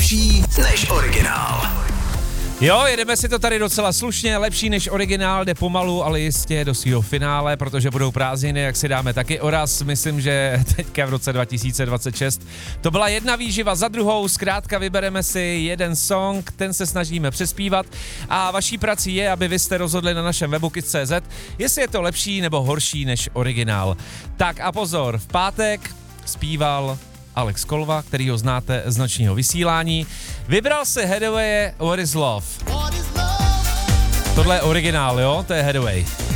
lepší než originál. Jo, jedeme si to tady docela slušně, lepší než originál, jde pomalu, ale jistě do svého finále, protože budou prázdniny, jak si dáme taky oraz, myslím, že teďka v roce 2026. To byla jedna výživa za druhou, zkrátka vybereme si jeden song, ten se snažíme přespívat a vaší prací je, aby vy jste rozhodli na našem webu kiss.cz, jestli je to lepší nebo horší než originál. Tak a pozor, v pátek zpíval Alex Kolva, který ho znáte z nočního vysílání. Vybral se Hathaway What is Love. Tohle je originál, jo? To je Hathaway.